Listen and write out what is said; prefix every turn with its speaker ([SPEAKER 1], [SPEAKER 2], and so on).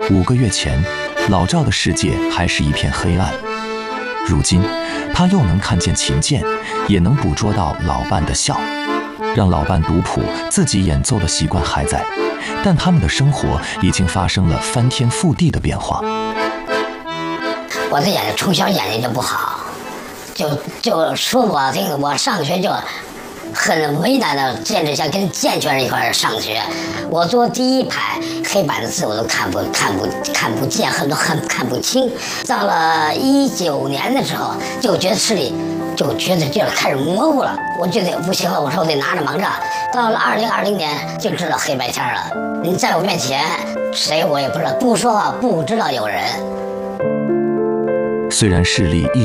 [SPEAKER 1] 5个月前，老赵的世界还是一片黑暗。如今，他又能看见琴键，也能捕捉到老伴的笑。让老伴读谱，自己演奏的习惯还在，但他们的生活已经发生了翻天覆地的变化。
[SPEAKER 2] 我的眼睛从小眼睛就不好，就说我这个我上学就很为难的，坚持想跟健全人一块儿上学。我坐第一排，黑板的字我都看不见，很多看不清。到了19年的时候，就觉得视力就觉得这开始模糊了，我觉得不行了，我说我得拿着盲杖。到了2020年就知道黑白天了。你在我面前，谁我也不知道，不说话不知道有人。
[SPEAKER 1] 虽然视力